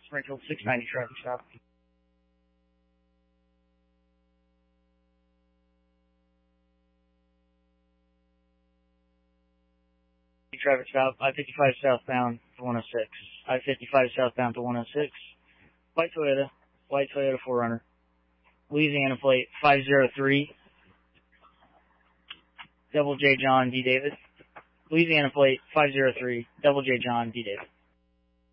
Springfield 690 traffic stop. Traffic stop, I-55 southbound to 106. I-55 southbound to 106. White Toyota 4Runner. Louisiana plate 503. Double J John D. David. Louisiana plate 503. Double J John D. David.